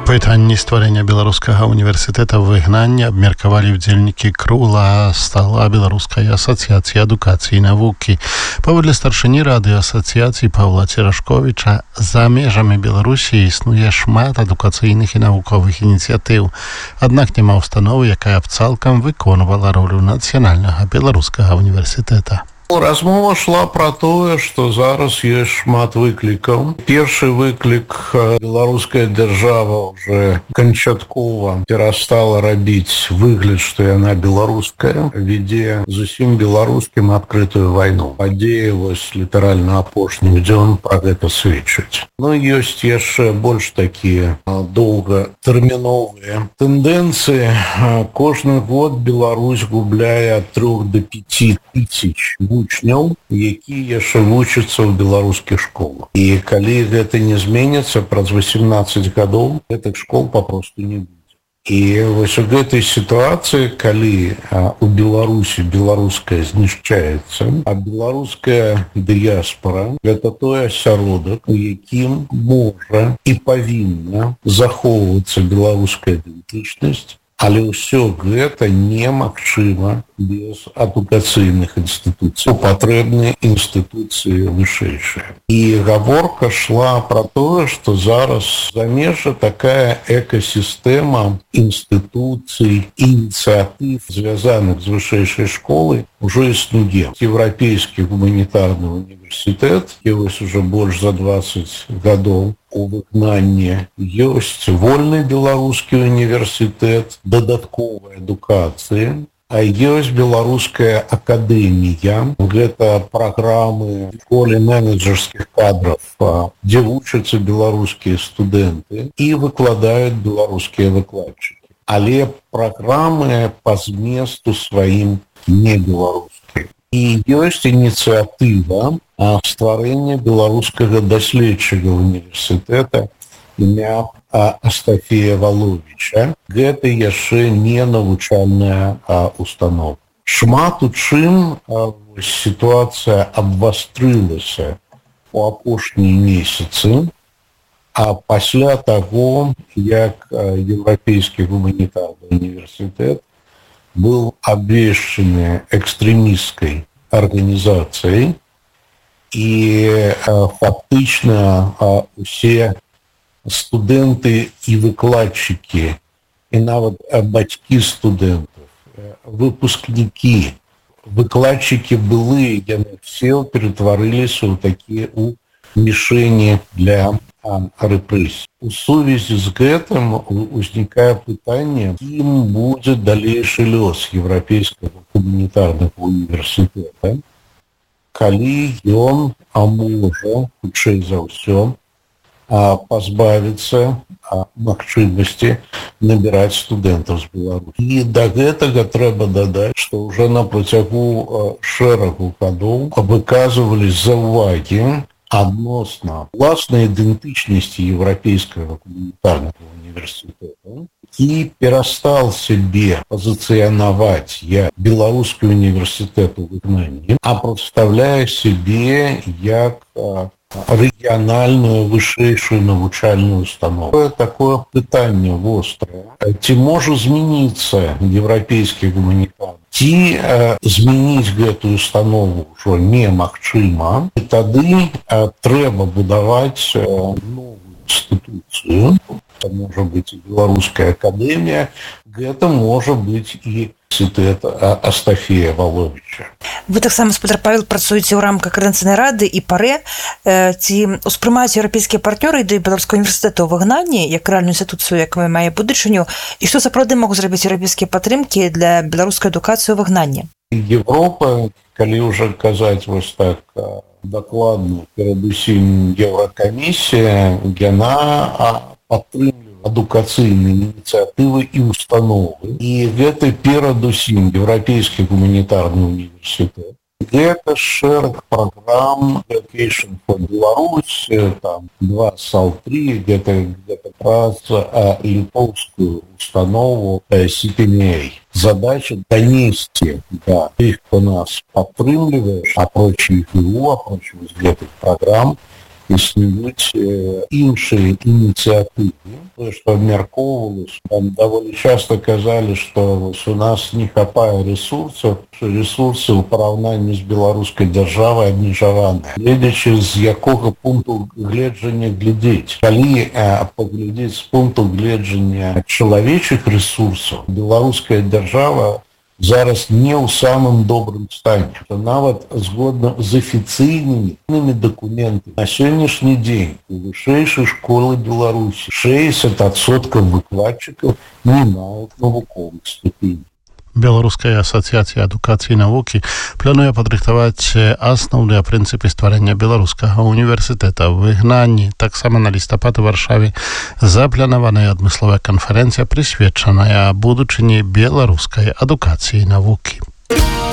Пытанні стварэння беларускага універсітэта выгнання абмеркавалі ўдзельнікі кругла стала беларускай асацыяцыі адукацыі і навукі. Паводле старшыні рады асацыяцыі Павла Церашковіча, за межамі Беларусі існуе шмат адукацыйных і навуковых ініцыятыў. Аднак няма ўстановы, якая б цалкам выконвала ролю нацыянальнага беларускага універсітэта. Размова шла про тое, што зараз ёсць шмат выклікаў. Першы выклік: беларуская дзяржава уже канчаткова перастала рабіць выгляд, што яна беларуская, вядзе зусім беларускім адкрытую вайну. Падзеі вось літаральна апошніх дзён пра гэта сведчаць. Ёсць яшчэ больш такія доўгатэрміновыя тэндэнцыі. Кожны год Беларусь губляе ад 3 до 5 тысяч вучняў, якія яшчэ вучацца ў беларускіх школах. І калі гэта не зменіцца, праз 18 гадоў гэтых школ папросту не будзе. І вось у гэтай сітуацыі, калі у Беларусі беларуская знішчаецца, а беларуская дыяспара — гэта той асяродак, у якім можа і павінна захоўвацца беларуская ідэнтычнасць, але ўсё гэта немагчыма без адукацыйных інстытуцый. Патрэбныя інстытуцыі вышэйшыя. І гаворка шла пра тое, што зараз замежжа такая экасістэма інстытуцый, ініцыятыў, звязаных з вышэйшай школай, ужо існуе. Еўрапейскі гуманітарны універсітэт, які вось уже больш за 20 гадоў у выгнанні. Ёсць вольны беларускі універсітэт дадатковай адукацыі, а ёсць беларуская акадэмія. Гэта праграмы школы менеджерскіх кадраў, дзе вучацца беларускія студэнты і выкладаюць беларускія выкладчыкі. Але праграмы па зместу сваім не беларускія. І ёсць ініцыятыва стварэння беларускага даследчага універсітэта імя Астафія Валовіча. Гэта яшчэ не навучальная установа. Шмат у чым сітуацыя абвастрылася у апошнія месяцы, а пасля таго, як Еўрапейскі гуманітарны універсітэт быў абвешчаны экстрэмісцкай арганізацыяй, і фактычна усе студэнты і выкладчыкі, і нават бацькі студэнтаў, выпускнікі, выкладчыкі былыя, яны все ператварыліся ў такія мішэні для рэпрэсій. У сувязі з гэтым узнікае пытанне, кім будзе далейшы лёс Еўрапейскага гуманітарнага універсітэта, калі ён можа, хутчэй за ўсё, пазбавіцца магчымасці набіраць студэнтаў з Беларусі. І да гэтага трэба дадаць, што ўжо на працягу шэрагу гадоў выказвалі заўвагі адносна уласнай ідэнтычнасці Еўрапейскага гуманітарнага універсітэта, і перастал сябе пазіцыянаваць як беларускі універсітэт у выгнанні, а прадстаўляе сябе як рэгіянальную вышэйшую навучальную установу. Такое пытанне вострае. Ці можа змяніцца еўрапейскі гуманітарны? Ці змяніць гэтую установу ўжо немагчыма, і тады трэба будаваць новую інстытуцыю. Это можа быць і беларуская акадэмія, гэта можа быць і універсітэт Астафія Валовіча. Вы таксама, спадар Павел, працуеце ў рамках Коордынацыйнай рады і ПАРЭ. Ці ўспрымаюць еўрапейскія партнёры ідэю беларускага універсітэта ў выгнанні як рэальную інстытуцыю, якая мае будучыню, і што сапраўды могуць зрабіць еўрапейскія падтрымкі для беларускай адукацыі ў выгнанні? Европа, калі ўжо казаць вось так дакладна, перадусім Еўракамісія, яна падтрымлівае адукацыйныя ініцыятывы і установы. І гэта перадусім Еўрапейскі гуманітарны універсітэт. Гэта шэраг праграм Education for Беларусь, там 2 САЛ-3, гэта праз літоўскую установу CPNA. Задача донести до тых, кто нас падтрымлівае, апроч ІГУ, апроч гэтых праграм, існуюць іншыя ініцыятывы. Тое, што абмяркоўвалася, там даволі часта казалі, што у нас не хапае ресурсаў, што ресурсы ў параўнанні з беларускай дзяржавай абмежаваныя. Гледзячы, з якога пункту гледжання глядзець. Калі паглядзець з пункту гледжання чалавечых ресурсаў, беларуская дзяржава зараз не ў самым добрым стане. Нават згодна з афіцыйнымі дакументамі на сённяшні дзень у вышэйшай школы Беларусі 60% выкладчыкаў не маюць навуковых ступеней. Беларуская асацыяцыя адукацыі і навукі плануе падрыхтаваць асноўныя прынцыпы стварэння беларускага універсітэта ў выгнанні. Таксама на лістапад у Варшаве запланаваная адмысловая канферэнцыя, прысвечаная будучыні беларускай адукацыі і навукі.